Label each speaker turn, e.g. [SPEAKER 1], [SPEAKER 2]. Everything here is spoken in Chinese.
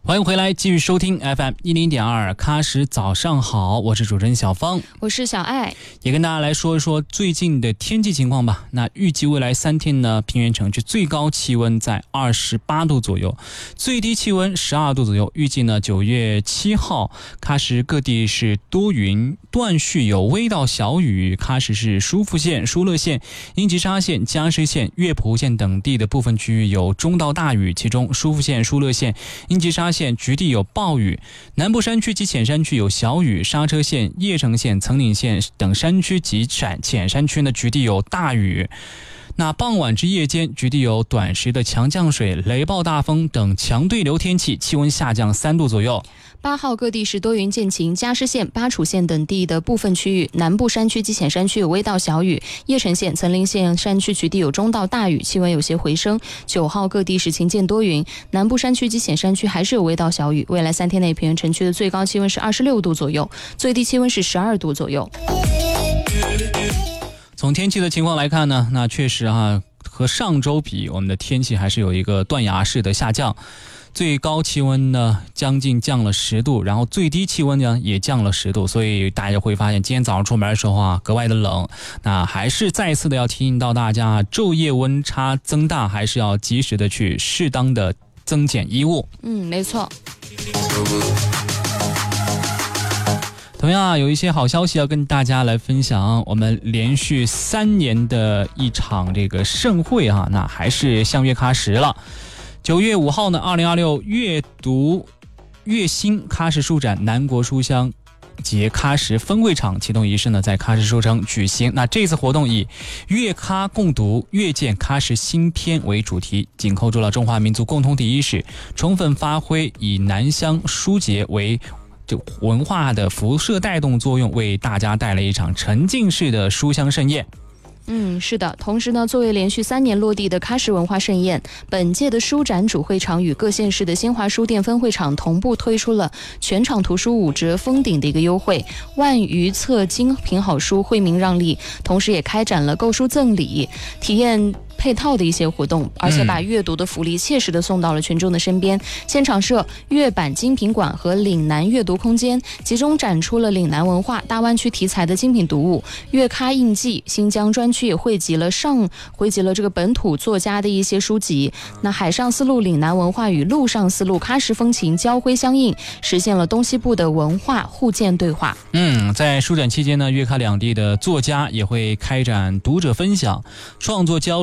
[SPEAKER 1] 欢迎回来，继续收听 FM10.2喀什早上好，我是主持人小芳，
[SPEAKER 2] 我是小爱，
[SPEAKER 1] 也跟大家来说一说最近的天气情况吧。那预计未来3天呢，平原城区最高气温在28度左右，最低气温12度左右。预计呢9月7号，喀什各地是多云，断续有微到小雨。喀什市舒富县、舒勒县、英吉沙县、加什县、月浦县等地的部分区域有中到大雨，其中舒富县、舒勒县、英吉沙县局地有暴雨，南部山区及浅山区有小雨，刹车县、叶城县、层岭县等山区及浅山区呢局地有大雨。那傍晚至夜间，局地有短时的强降水、雷暴大风等强对流天气，气温下降3度左右。
[SPEAKER 2] 8号各地是多云见晴，加什县、巴楚县等地的部分区域，南部山区及浅山区有微到小雨，叶城县、层岭县山区局地有中到大雨，气温有些回升。9号各地是晴间多云，南部山区及浅山区还是有微到小雨。未来3天内，平原城区的最高气温是26度左右，最低气温是12度左右。从
[SPEAKER 1] 天气的情况来看呢，那确实和上周比，我们的天气还是有一个断崖式的下降。最高气温呢将近降了10度，然后最低气温呢也降了10度，所以大家会发现今天早上出门的时候格外的冷。那还是再次的要提醒到大家，昼夜温差增大，还是要及时的去适当的增减衣物。
[SPEAKER 2] 没错。
[SPEAKER 1] 同样有一些好消息要跟大家来分享，我们连续3年的一场这个盛会那还是相约喀什了。9月5号呢，2026阅读阅新喀什书展南国书香及喀什分会场启动仪式呢在喀什书城举行。那这次活动以阅喀共读，阅见喀什新篇为主题，紧扣住了中华民族共同体意识，充分发挥以南乡书节为文化的辐射带动作用，为大家带来一场沉浸式的书香盛宴。
[SPEAKER 2] 是的。同时呢，作为连续3年落地的喀什文化盛宴，本届的书展主会场与各县市的新华书店分会场同步推出了全场图书5折封顶的一个优惠，万余册精品好书惠民让利，同时也开展了购书赠礼、体验配套的一些活动，而且把阅读的福利切实的送到了群众的身边。现场设粤版精品馆和岭南阅读空间，集中展出了岭南文化、大湾区题材的精品读物。粤喀印记新疆专区也汇集了这个本土作家的一些书籍。那海上丝路岭南文化与陆上丝路喀什风情交辉相映，实现了东西部的文化互鉴对话。
[SPEAKER 1] 在书展期间呢，粤喀两地的作家也会开展读者分享、创作交流